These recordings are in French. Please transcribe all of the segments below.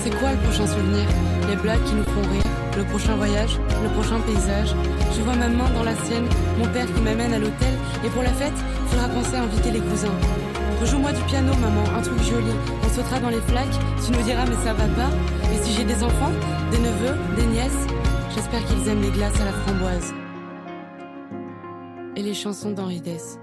C'est quoi le prochain souvenir? Les blagues qui nous font rire, le prochain voyage, le prochain paysage. Je vois ma main dans la sienne, mon père qui m'amène à l'hôtel. Et pour la fête, faudra penser à inviter les cousins. Rejoue-moi du piano, maman, un truc joli. On sautera dans les flaques, tu nous diras mais ça va pas. Et si j'ai des enfants, des neveux, des nièces, j'espère qu'ils aiment les glaces à la framboise. Et les chansons d'Henri Dess.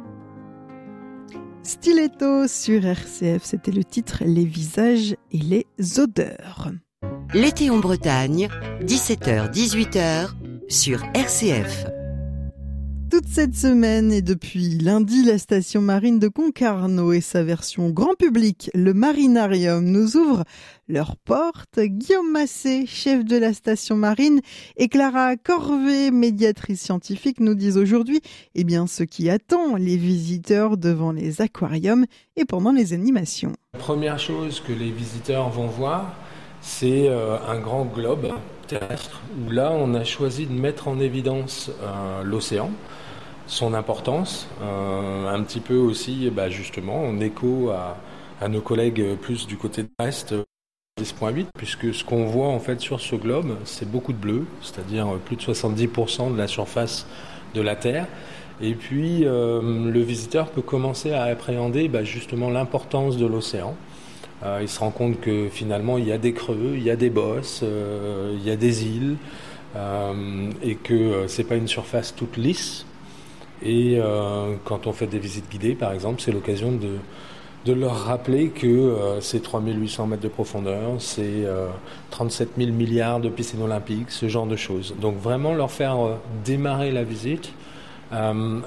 Stiletto sur RCF, c'était le titre Les visages et les odeurs. L'été en Bretagne, 17h-18h sur RCF. Toute cette semaine et depuis lundi, la station marine de Concarneau et sa version grand public, le Marinarium, nous ouvrent leurs portes. Guillaume Massé, chef de la station marine, et Clara Corvet, médiatrice scientifique, nous disent aujourd'hui ce qui attend les visiteurs devant les aquariums et pendant les animations. La première chose que les visiteurs vont voir, c'est un grand globe terrestre où là on a choisi de mettre en évidence l'océan, son importance, un petit peu aussi justement en écho à nos collègues plus du côté de l'Est, 10.8, puisque ce qu'on voit en fait sur ce globe, c'est beaucoup de bleu, c'est-à-dire plus de 70% de la surface de la Terre. Et puis le visiteur peut commencer à appréhender justement l'importance de l'océan. Il se rend compte que finalement il y a des creux, il y a des bosses, il y a des îles, et que c'est pas une surface toute lisse. Et quand on fait des visites guidées par exemple, c'est l'occasion de leur rappeler que c'est 3800 mètres de profondeur, c'est 37 000 milliards de piscines olympiques, ce genre de choses. Donc vraiment leur faire démarrer la visite en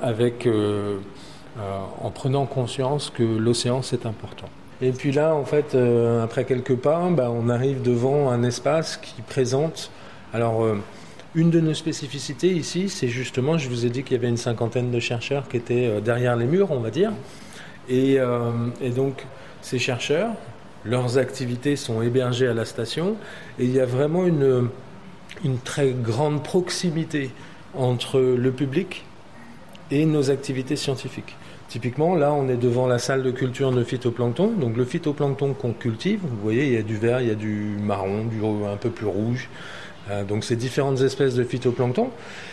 prenant conscience que l'océan c'est important. Et puis là, en fait, après quelques pas, on arrive devant un espace qui présente... Alors, une de nos spécificités ici, c'est justement, je vous ai dit qu'il y avait une 50aine de chercheurs qui étaient derrière les murs, on va dire. Et donc, ces chercheurs, leurs activités sont hébergées à la station. Et il y a vraiment une très grande proximité entre le public et nos activités scientifiques. Typiquement, là, on est devant la salle de culture de phytoplancton. Donc, le phytoplancton qu'on cultive, vous voyez, il y a du vert, il y a du marron, un peu plus rouge. Donc, c'est différentes espèces de phytoplancton.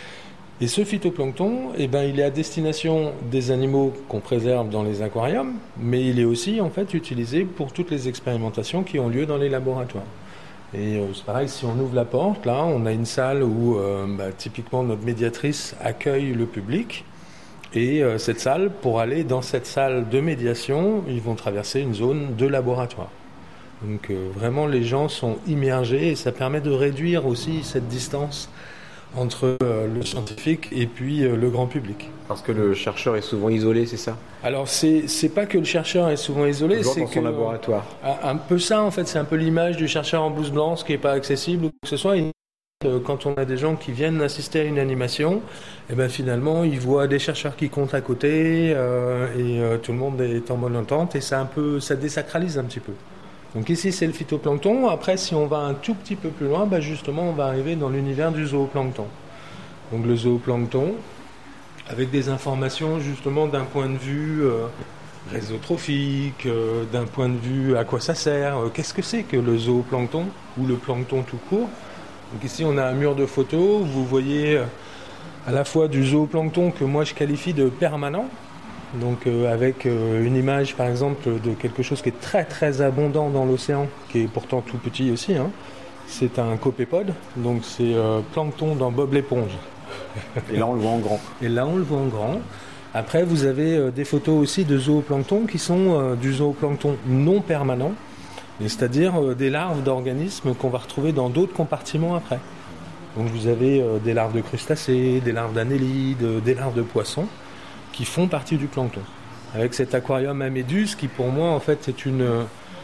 Et ce phytoplancton, il est à destination des animaux qu'on préserve dans les aquariums, mais il est aussi, en fait, utilisé pour toutes les expérimentations qui ont lieu dans les laboratoires. Et c'est pareil, si on ouvre la porte, là, on a une salle où, typiquement, notre médiatrice accueille le public. Et cette salle, pour aller dans cette salle de médiation, ils vont traverser une zone de laboratoire. Donc vraiment, les gens sont immergés et ça permet de réduire aussi cette distance entre le scientifique et puis le grand public. Parce que le chercheur est souvent isolé, c'est ça? Alors, c'est pas que le chercheur est souvent isolé, toujours c'est dans son laboratoire. Un peu ça, en fait, c'est un peu l'image du chercheur en blouse blanche qui n'est pas accessible ou que ce soit. Quand on a des gens qui viennent assister à une animation, finalement, ils voient des chercheurs qui comptent à côté et tout le monde est en bonne entente et ça désacralise un petit peu. Donc ici, c'est le phytoplancton. Après, si on va un tout petit peu plus loin, justement, on va arriver dans l'univers du zooplancton. Donc le zooplancton, avec des informations justement d'un point de vue réseau trophique, d'un point de vue à quoi ça sert, qu'est-ce que c'est que le zooplancton ou le plancton tout court. Donc ici, on a un mur de photos. Vous voyez à la fois du zooplancton que moi je qualifie de permanent, donc avec une image par exemple de quelque chose qui est très très abondant dans l'océan, qui est pourtant tout petit aussi. C'est un copépode, donc c'est plancton dans Bob l'éponge. Et là, on le voit en grand. Et là, on le voit en grand. Après, vous avez des photos aussi de zooplancton qui sont du zooplancton non permanent. C'est-à-dire des larves d'organismes qu'on va retrouver dans d'autres compartiments après. Donc vous avez des larves de crustacés, des larves d'annélides, des larves de poissons qui font partie du plancton. Avec cet aquarium à méduses qui pour moi en fait est une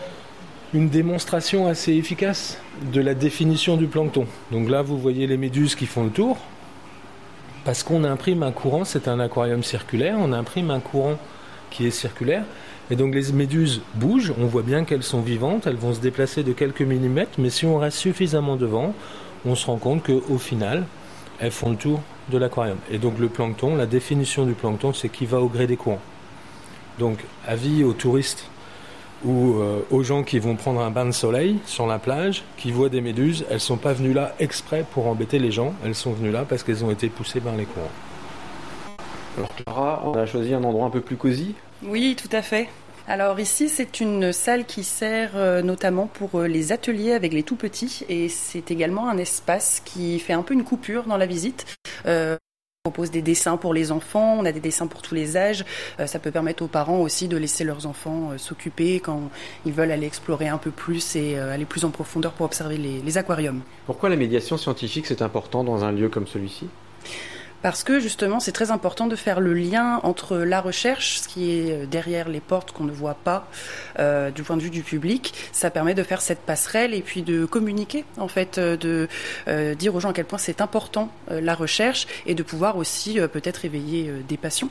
démonstration assez efficace de la définition du plancton. Donc là vous voyez les méduses qui font le tour. Parce qu'on imprime un courant, c'est un aquarium circulaire, on imprime un courant qui est circulaire. Et donc les méduses bougent, on voit bien qu'elles sont vivantes, elles vont se déplacer de quelques millimètres, mais si on reste suffisamment devant, on se rend compte qu'au final, elles font le tour de l'aquarium. Et donc le plancton, la définition du plancton, c'est qu'il va au gré des courants. Donc avis aux touristes ou aux gens qui vont prendre un bain de soleil sur la plage, qui voient des méduses. Elles ne sont pas venues là exprès pour embêter les gens, elles sont venues là parce qu'elles ont été poussées par les courants. Alors Clara, on a choisi un endroit un peu plus cosy. Oui, tout à fait. Alors ici, c'est une salle qui sert notamment pour les ateliers avec les tout petits et c'est également un espace qui fait un peu une coupure dans la visite. On propose des dessins pour les enfants, on a des dessins pour tous les âges. Ça peut permettre aux parents aussi de laisser leurs enfants s'occuper quand ils veulent aller explorer un peu plus et aller plus en profondeur pour observer les aquariums. Pourquoi la médiation scientifique c'est important dans un lieu comme celui-ci ? Parce que justement, c'est très important de faire le lien entre la recherche, ce qui est derrière les portes qu'on ne voit pas du point de vue du public. Ça permet de faire cette passerelle et puis de communiquer, en fait, de dire aux gens à quel point c'est important la recherche et de pouvoir aussi peut-être éveiller des passions.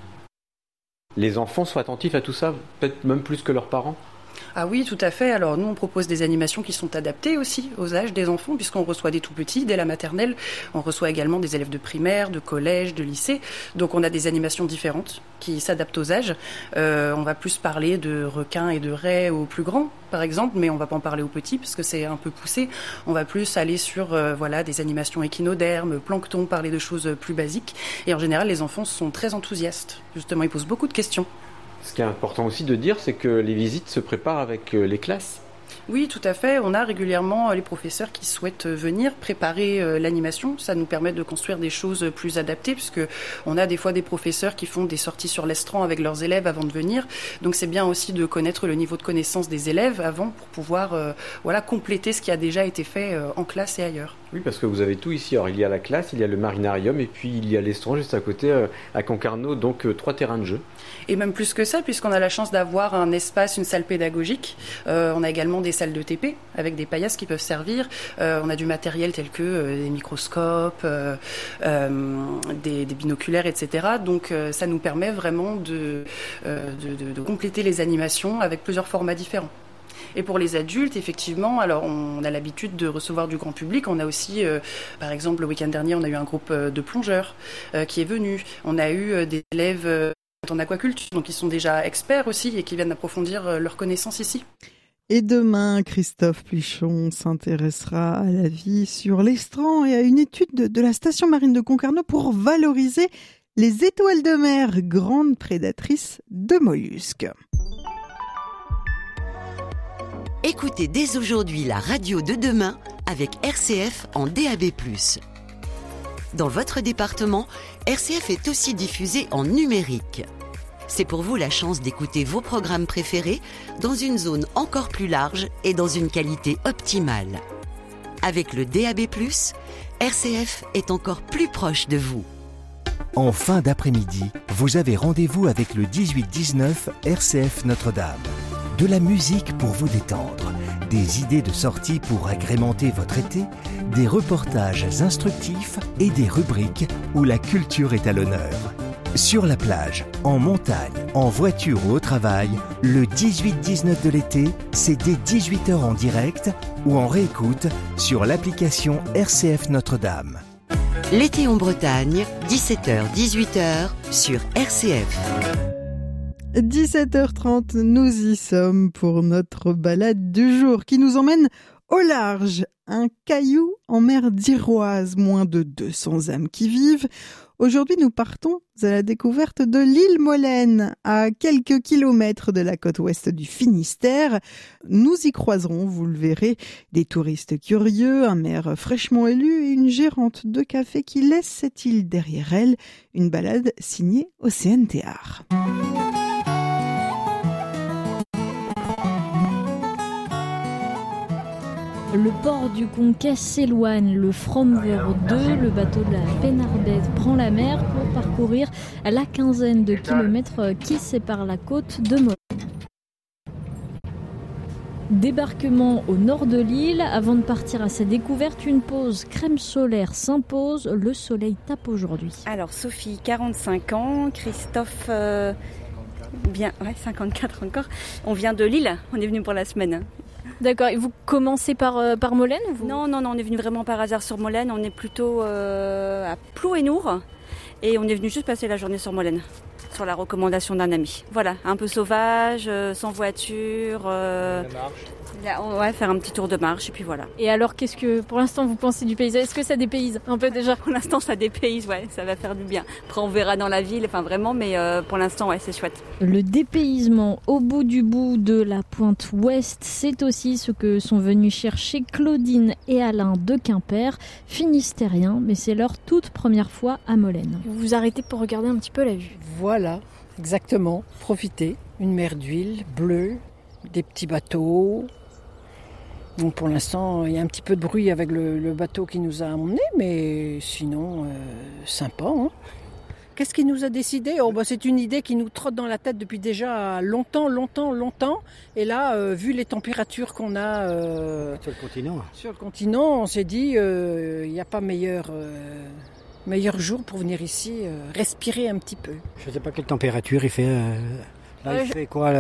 Les enfants sont attentifs à tout ça, peut-être même plus que leurs parents ? Ah oui, tout à fait. Alors nous, on propose des animations qui sont adaptées aussi aux âges des enfants, puisqu'on reçoit des tout petits dès la maternelle. On reçoit également des élèves de primaire, de collège, de lycée. Donc on a des animations différentes qui s'adaptent aux âges. On va plus parler de requins et de raies aux plus grands, par exemple, mais on va pas en parler aux petits parce que c'est un peu poussé. On va plus aller sur des animations échinodermes, plancton, parler de choses plus basiques. Et en général, les enfants sont très enthousiastes. Justement, ils posent beaucoup de questions. Ce qui est important aussi de dire, c'est que les visites se préparent avec les classes. Oui, tout à fait. On a régulièrement les professeurs qui souhaitent venir préparer l'animation. Ça nous permet de construire des choses plus adaptées puisque on a des fois des professeurs qui font des sorties sur l'estran avec leurs élèves avant de venir. Donc c'est bien aussi de connaître le niveau de connaissance des élèves avant pour pouvoir compléter ce qui a déjà été fait en classe et ailleurs. Oui, parce que vous avez tout ici. Alors il y a la classe, il y a le marinarium et puis il y a l'estran juste à côté à Concarneau, donc 3 terrains de jeu. Et même plus que ça, puisqu'on a la chance d'avoir un espace, une salle pédagogique. On a également des salles de TP avec des paillasses qui peuvent servir. On a du matériel tel que des microscopes, des binoculaires, etc. Donc ça nous permet vraiment de compléter les animations avec plusieurs formats différents. Et pour les adultes, effectivement, alors on a l'habitude de recevoir du grand public. On a aussi, par exemple, le week-end dernier, on a eu un groupe de plongeurs qui est venu. On a eu des élèves en aquaculture, donc ils sont déjà experts aussi et qui viennent approfondir leurs connaissances ici. Et demain, Christophe Plichon s'intéressera à la vie sur l'estran et à une étude de la station marine de Concarneau pour valoriser les étoiles de mer, grandes prédatrices de mollusques. Écoutez dès aujourd'hui la radio de demain avec RCF en DAB+. Dans votre département, RCF est aussi diffusé en numérique. C'est pour vous la chance d'écouter vos programmes préférés dans une zone encore plus large et dans une qualité optimale. Avec le DAB+, RCF est encore plus proche de vous. En fin d'après-midi, vous avez rendez-vous avec le 18-19 RCF Notre-Dame. De la musique pour vous détendre, des idées de sortie pour agrémenter votre été, des reportages instructifs et des rubriques où la culture est à l'honneur. Sur la plage, en montagne, en voiture ou au travail, le 18-19 de l'été, c'est dès 18h en direct ou en réécoute sur l'application RCF Notre-Dame. L'été en Bretagne, 17h-18h sur RCF. 17h30, nous y sommes pour notre balade du jour qui nous emmène au large. Un caillou en mer d'Iroise, moins de 200 âmes qui vivent. Aujourd'hui, nous partons à la découverte de l'île Molène, à quelques kilomètres de la côte ouest du Finistère. Nous y croiserons, vous le verrez, des touristes curieux, un maire fraîchement élu et une gérante de café qui laisse cette île derrière elle. Une balade signée Océane Théard. Le port du Conquet s'éloigne, le Frommer 2, le bateau de la Pénardette, prend la mer pour parcourir la quinzaine de kilomètres qui séparent la côte de Molène. Débarquement au nord de l'île, avant de partir à sa découverte, une pause crème solaire s'impose, le soleil tape aujourd'hui. Alors Sophie, 45 ans, Christophe, 54 encore, on vient de Lille, on est venu pour la semaine. D'accord, et vous commencez par Molène ou Non, on est venu vraiment par hasard sur Molène, on est plutôt à Plouénour et on est venu juste passer la journée sur Molène. sur la recommandation d'un ami. Voilà, un peu sauvage, sans voiture. Ouais, faire un petit tour de marche et puis voilà. Et alors, qu'est-ce que, pour l'instant, vous pensez du paysage? Est-ce que ça dépayse un peu déjà? Pour l'instant, ça dépayse, ouais, ça va faire du bien. Après, on verra dans la ville, enfin vraiment, mais pour l'instant, ouais, c'est chouette. Le dépaysement au bout du bout de la pointe ouest, c'est aussi ce que sont venus chercher Claudine et Alain de Quimper, finistériens, mais c'est leur toute première fois à Molène. Vous vous arrêtez pour regarder un petit peu la vue. Voilà, exactement, profitez. Une mer d'huile bleue, des petits bateaux. Donc pour l'instant, il y a un petit peu de bruit avec le bateau qui nous a emmenés, mais sinon, sympa. Hein. Qu'est-ce qui nous a décidé ? C'est une idée qui nous trotte dans la tête depuis déjà longtemps. Et là, vu les températures qu'on a sur le continent, on s'est dit, il n'y a pas meilleur jour pour venir ici respirer un petit peu. Je ne sais pas quelle température il fait. Là, il fait quoi,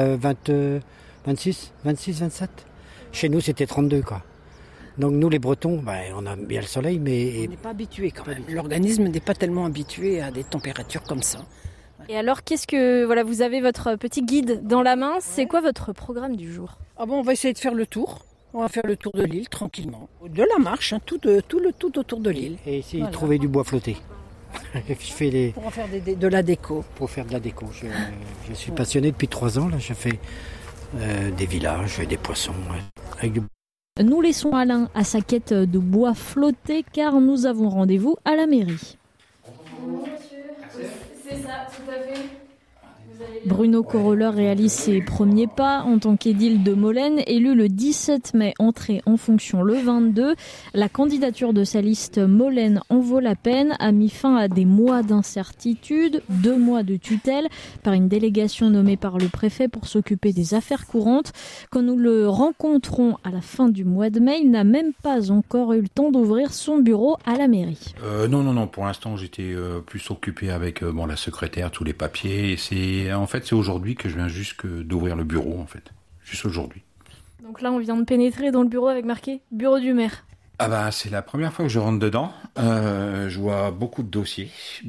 26, 27 ? Chez nous, c'était 32, quoi. Donc nous, les Bretons, on a bien le soleil, mais... On n'est pas habitués quand même. L'organisme n'est pas tellement habitué à des températures comme ça. Et alors, vous avez votre petit guide dans la main. C'est quoi votre programme du jour ? On va essayer de faire le tour. On va faire le tour de l'île tranquillement. De la marche, tout autour de l'île. Et essayer de trouver du bois flotté. Pour en faire de la déco. Pour faire de la déco. Je suis passionné depuis 3 ans. Là, je fais des villages, des poissons avec du. Nous laissons Alain à sa quête de bois flotté car nous avons rendez-vous à la mairie. Bonjour monsieur, c'est ça, tout à fait. Bruno Coroller réalise ses premiers pas en tant qu'édile de Molène, élu le 17 mai, entré en fonction le 22. La candidature de sa liste Molène en vaut la peine a mis fin à des mois d'incertitude, 2 mois de tutelle par une délégation nommée par le préfet pour s'occuper des affaires courantes. Quand nous le rencontrons à la fin du mois de mai, il n'a même pas encore eu le temps d'ouvrir son bureau à la mairie. Non, pour l'instant j'étais plus occupé avec la secrétaire, tous les papiers. C'est aujourd'hui que je viens juste d'ouvrir le bureau, en fait. Juste aujourd'hui. Donc là, on vient de pénétrer dans le bureau avec marqué « Bureau du maire ». C'est la première fois que je rentre dedans. Je vois beaucoup de dossiers.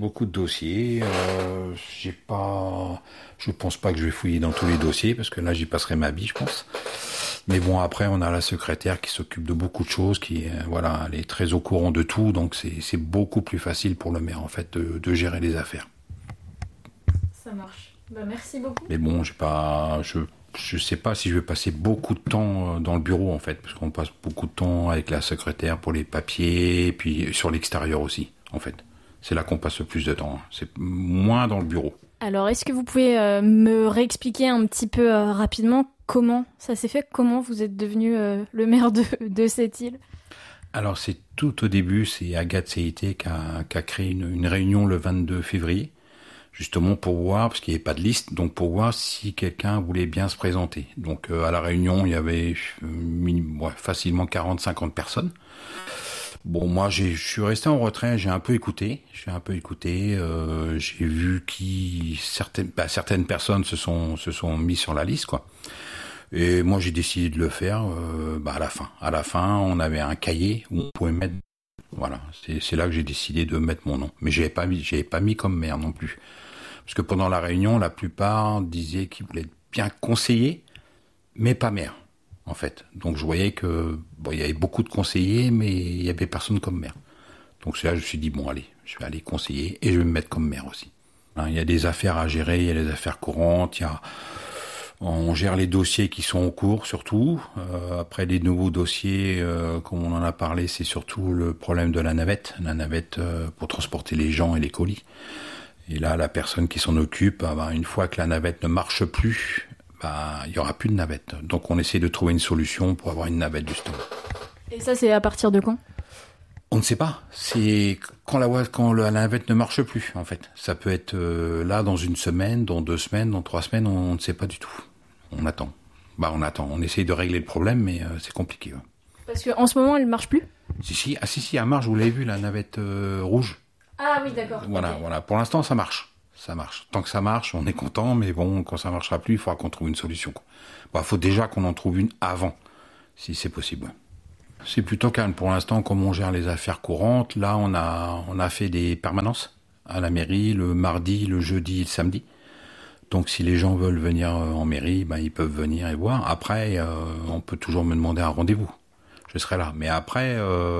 Je pense pas que je vais fouiller dans tous les dossiers, parce que là, j'y passerai ma vie, je pense. Mais bon, après, on a la secrétaire qui s'occupe de beaucoup de choses, elle est très au courant de tout, donc c'est beaucoup plus facile pour le maire, en fait, de gérer les affaires. Ça marche. Merci beaucoup. Mais bon, je sais pas si je vais passer beaucoup de temps dans le bureau, en fait, parce qu'on passe beaucoup de temps avec la secrétaire pour les papiers, et puis sur l'extérieur aussi, en fait. C'est là qu'on passe le plus de temps. C'est moins dans le bureau. Alors, est-ce que vous pouvez me réexpliquer un petit peu rapidement comment ça s'est fait? Comment vous êtes devenu le maire de cette île? Alors, c'est tout au début, c'est Agathe Seité qui a créé une réunion le 22 février. Justement pour voir, parce qu'il n'y avait pas de liste, donc pour voir si quelqu'un voulait bien se présenter. Donc à la réunion, il y avait facilement 40-50 personnes. Bon, moi je suis resté en retrait, j'ai un peu écouté, j'ai vu certaines personnes se sont mis sur la liste, quoi. Et moi j'ai décidé de le faire à la fin. À la fin, on avait un cahier où on pouvait mettre. Voilà, c'est là que j'ai décidé de mettre mon nom. Mais j'avais pas mis comme maire non plus. Parce que pendant la réunion, la plupart disaient qu'ils voulaient être bien conseillers, mais pas maire, en fait. Donc je voyais que il y avait beaucoup de conseillers, mais il y avait personne comme maire. Donc c'est là que je me suis dit, allez, je vais aller conseiller et je vais me mettre comme maire aussi. Il y a des affaires à gérer, il y a des affaires courantes, on gère les dossiers qui sont en cours, surtout. Après, les nouveaux dossiers, comme on en a parlé, c'est surtout le problème de la navette. La navette pour transporter les gens et les colis. Et là, la personne qui s'en occupe, une fois que la navette ne marche plus, il y aura plus de navette. Donc, on essaie de trouver une solution pour avoir une navette, justement. Et ça, c'est à partir de quand ? On ne sait pas. C'est quand la navette ne marche plus, en fait. Ça peut être là dans 1 semaine, dans 2 semaines, dans 3 semaines, on ne sait pas du tout. On attend. On essaye de régler le problème, mais c'est compliqué. Ouais. Parce qu'en ce moment, elle ne marche plus ? Si, elle marche, vous l'avez vu, la navette rouge. Ah oui, d'accord. Voilà. Pour l'instant, ça marche. Tant que ça marche, on est content, mais bon, quand ça ne marchera plus, il faudra qu'on trouve une solution. Faut déjà qu'on en trouve une avant, si c'est possible. Ouais. C'est plutôt calme pour l'instant, comme on gère les affaires courantes. Là, on a fait des permanences à la mairie, le mardi, le jeudi et le samedi. Donc si les gens veulent venir en mairie, ils peuvent venir et voir. Après, on peut toujours me demander un rendez-vous. Je serai là. Mais après,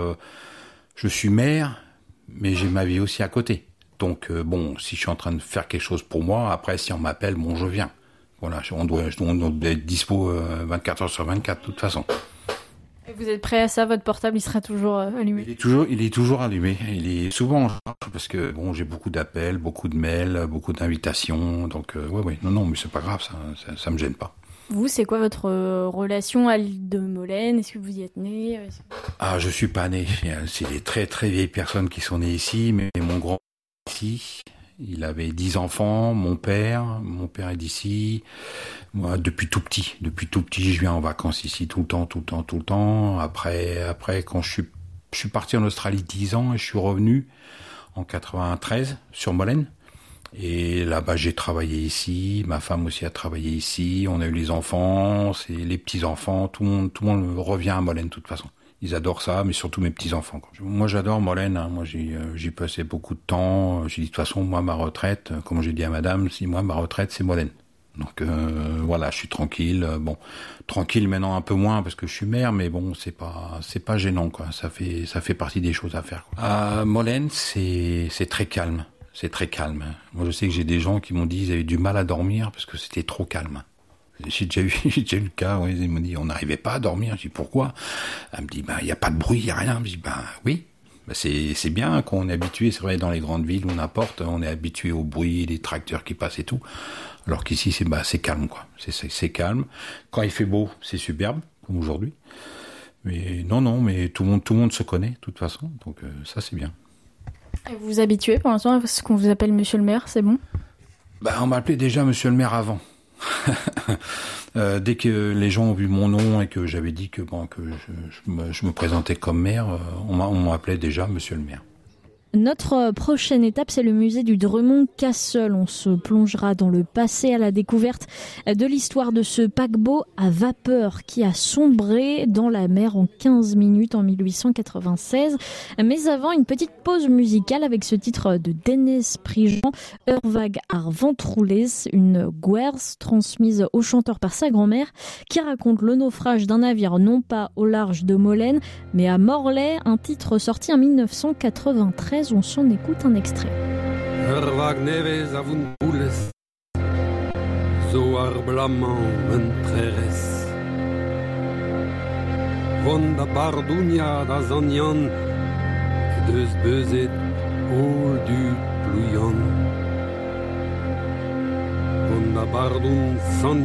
je suis maire, mais j'ai ma vie aussi à côté. Donc si je suis en train de faire quelque chose pour moi, après si on m'appelle, je viens. Voilà, on doit être dispo 24 heures sur 24 de toute façon. Et vous êtes prêt à ça? Votre portable, il sera toujours allumé? Il est toujours allumé. Il est souvent en charge parce que j'ai beaucoup d'appels, beaucoup de mails, beaucoup d'invitations. Donc non, mais c'est pas grave, ça me gêne pas. Vous, c'est quoi votre relation à l'île de Molène? Est-ce que vous y êtes né? Je suis pas né. C'est des très très vieilles personnes qui sont nées ici, mais mon grand ici. Il avait 10 enfants, mon père est d'ici. Moi, depuis tout petit, je viens en vacances ici tout le temps. Après, quand je suis parti en Australie 10 ans et je suis revenu en 93 sur Molène. Et là-bas, j'ai travaillé ici. Ma femme aussi a travaillé ici. On a eu les enfants, c'est les petits-enfants. Tout le monde revient à Molène de toute façon. Ils adorent ça, mais surtout mes petits-enfants. Moi, j'adore Molène. Moi, j'y passé beaucoup de temps. J'ai dit, de toute façon, moi, ma retraite, comme j'ai dit à madame, ma retraite, c'est Molène. Donc, je suis tranquille. Tranquille maintenant un peu moins parce que je suis maire, mais c'est pas gênant, quoi. Ça fait partie des choses à faire, quoi. Molène, c'est très calme. C'est très calme. Moi, je sais que j'ai des gens qui m'ont dit qu'ils avaient du mal à dormir parce que c'était trop calme. J'ai déjà eu le cas, ils m'ont dit, on n'arrivait pas à dormir. Je dis, pourquoi? Elle me dit, il n'y a pas de bruit, il n'y a rien. Je dis, oui. C'est bien qu'on est habitué, c'est vrai, dans les grandes villes ou n'importe, on est habitué au bruit, les tracteurs qui passent et tout. Alors qu'ici, c'est calme, quoi. C'est calme. Quand il fait beau, c'est superbe, comme aujourd'hui. Mais mais tout le monde se connaît, de toute façon. Donc ça, c'est bien. Et vous vous habituez pour l'instant à ce qu'on vous appelle Monsieur le maire, c'est bon? On m'appelait déjà Monsieur le maire avant. Dès que les gens ont vu mon nom et que j'avais dit que je me présentais comme maire, on m'appelait déjà Monsieur le maire. Notre prochaine étape, c'est le musée du Drumont Castle. On se plongera dans le passé à la découverte de l'histoire de ce paquebot à vapeur qui a sombré dans la mer en 15 minutes en 1896. Mais avant, une petite pause musicale avec ce titre de Dennis Prigent, Urvag ar Ventroules, une guerre transmise au chanteur par sa grand-mère qui raconte le naufrage d'un navire non pas au large de Molène, mais à Morlaix, un titre sorti en 1993. On s'en écoute un extrait. Urvag nevez a Ventroules, zo ar blamant mentreres. Von da bardounia da zanian, deus beuzet ol du plouian. Von da bardoun san